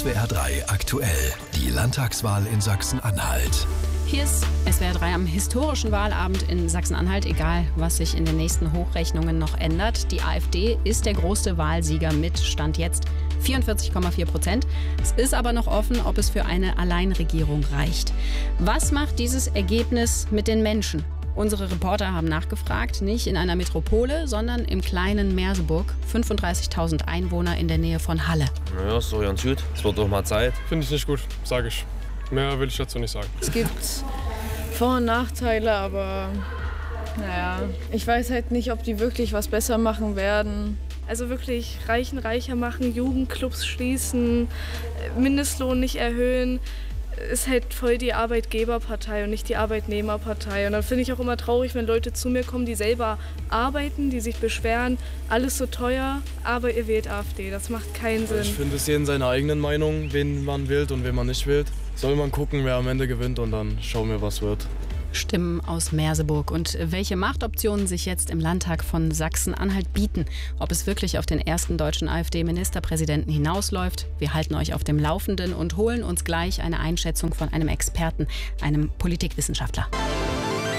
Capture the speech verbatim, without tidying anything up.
S W R drei aktuell, die Landtagswahl in Sachsen-Anhalt. Hier ist S W R drei am historischen Wahlabend in Sachsen-Anhalt, egal was sich in den nächsten Hochrechnungen noch ändert. Die AfD ist der große Wahlsieger mit Stand jetzt vierundvierzig Komma vier Prozent. Es ist aber noch offen, ob es für eine Alleinregierung reicht. Was macht dieses Ergebnis mit den Menschen? Unsere Reporter haben nachgefragt, nicht in einer Metropole, sondern im kleinen Merseburg, fünfunddreißigtausend Einwohner in der Nähe von Halle. Ja, ist doch ganz gut. Es wird doch mal Zeit. Finde ich nicht gut, sage ich. Mehr will ich dazu nicht sagen. Es gibt Vor- und Nachteile, aber naja, ich weiß halt nicht, ob die wirklich was besser machen werden. Also wirklich Reichen reicher machen, Jugendclubs schließen, Mindestlohn nicht erhöhen. Ist halt voll die Arbeitgeberpartei und nicht die Arbeitnehmerpartei. Und dann finde ich auch immer traurig, wenn Leute zu mir kommen, die selber arbeiten, die sich beschweren, alles so teuer, aber ihr wählt AfD. Das macht keinen Sinn. Ich finde, es jeden seine eigenen Meinung, wen man wählt und wen man nicht wählt. Soll man gucken, wer am Ende gewinnt und dann schauen wir, was wird. Stimmen aus Merseburg und welche Machtoptionen sich jetzt im Landtag von Sachsen-Anhalt bieten. Ob es wirklich auf den ersten deutschen AfD-Ministerpräsidenten hinausläuft. Wir halten euch auf dem Laufenden und holen uns gleich eine Einschätzung von einem Experten, einem Politikwissenschaftler.